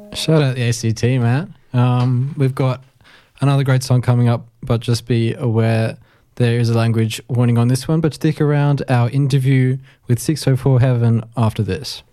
Shout out the ACT, Matt. We've got another great song coming up, but just be aware there is a language warning on this one. But stick around our interview with 604 Heaven after this.